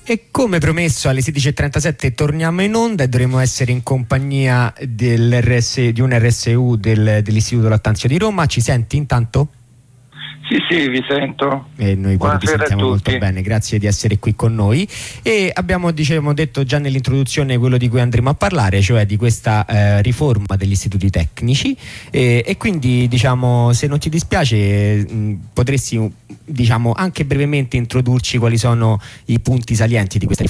E come promesso alle 16:37 torniamo in onda e dovremo essere in compagnia di un RSU dell'Istituto Lattanzio di Roma. Ci senti intanto? Sì, vi sento. E noi pure ti Buonasera sentiamo a tutti. molto bene, grazie di essere qui con noi. E abbiamo detto già nell'introduzione quello di cui andremo a parlare, cioè di questa riforma degli istituti tecnici, e quindi se non ti dispiace potresti anche brevemente introdurci quali sono i punti salienti di questa riforma.